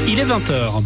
Il est 20h.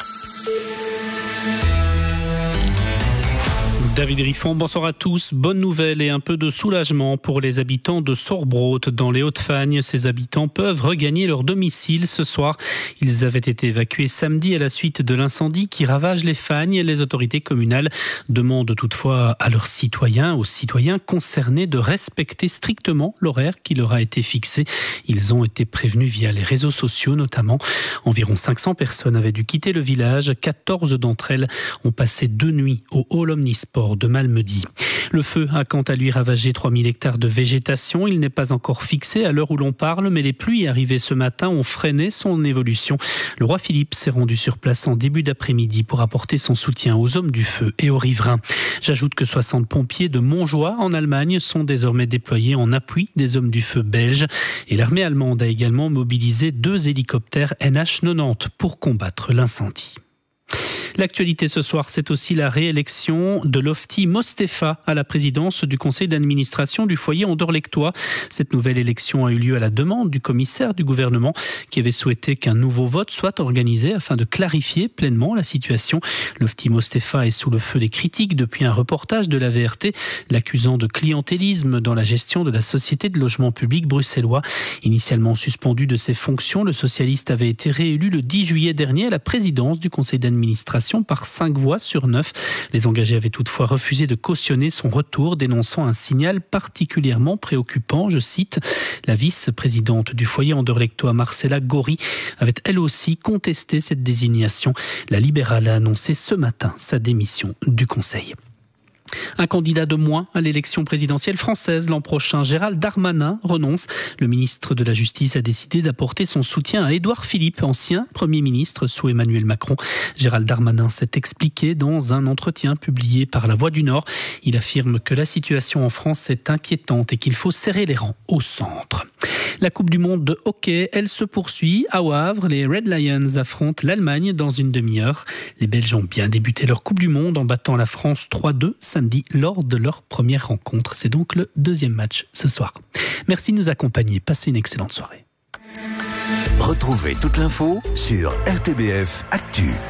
David Riffon, bonsoir à tous. Bonne nouvelle et un peu de soulagement pour les habitants de Sorbrot dans les Hauts-de-Fagne. Ces habitants peuvent regagner leur domicile ce soir. Ils avaient été évacués samedi à la suite de l'incendie qui ravage les Fagnes. Les autorités communales demandent toutefois à leurs citoyens, aux citoyens concernés de respecter strictement l'horaire qui leur a été fixé. Ils ont été prévenus via les réseaux sociaux notamment. Environ 500 personnes avaient dû quitter le village. 14 d'entre elles ont passé 2 nuits au hall omnisport de Malmedy. Le feu a quant à lui ravagé 3000 hectares de végétation. Il n'est pas encore fixé à l'heure où l'on parle, mais les pluies arrivées ce matin ont freiné son évolution. Le roi Philippe s'est rendu sur place en début d'après-midi pour apporter son soutien aux hommes du feu et aux riverains. J'ajoute que 60 pompiers de Montjoie en Allemagne sont désormais déployés en appui des hommes du feu belges. Et l'armée allemande a également mobilisé 2 hélicoptères NH90 pour combattre l'incendie. L'actualité ce soir, c'est aussi la réélection de Lofty Mostefa à la présidence du conseil d'administration du foyer Anderlechtois. Cette nouvelle élection a eu lieu à la demande du commissaire du gouvernement qui avait souhaité qu'un nouveau vote soit organisé afin de clarifier pleinement la situation. Lofty Mostefa est sous le feu des critiques depuis un reportage de la VRT l'accusant de clientélisme dans la gestion de la société de logement public bruxellois. Initialement suspendu de ses fonctions, le socialiste avait été réélu le 10 juillet dernier à la présidence du conseil d'administration par 5 voix sur 9. Les engagés avaient toutefois refusé de cautionner son retour, dénonçant un signal particulièrement préoccupant. Je cite, la vice-présidente du foyer Anderlechtois, Marcella Gori, avait elle aussi contesté cette désignation. La libérale a annoncé ce matin sa démission du conseil. Un candidat de moins à l'élection présidentielle française l'an prochain, Gérald Darmanin, renonce. Le ministre de la Justice a décidé d'apporter son soutien à Édouard Philippe, ancien Premier ministre sous Emmanuel Macron. Gérald Darmanin s'est expliqué dans un entretien publié par La Voix du Nord. Il affirme que la situation en France est inquiétante et qu'il faut serrer les rangs au centre. La Coupe du Monde de hockey, elle se poursuit. À Wavre, les Red Lions affrontent l'Allemagne dans une demi-heure. Les Belges ont bien débuté leur Coupe du Monde en battant la France 3-2 samedi lors de leur première rencontre. C'est donc le 2e match ce soir. Merci de nous accompagner. Passez une excellente soirée. Retrouvez toute l'info sur RTBF Actu.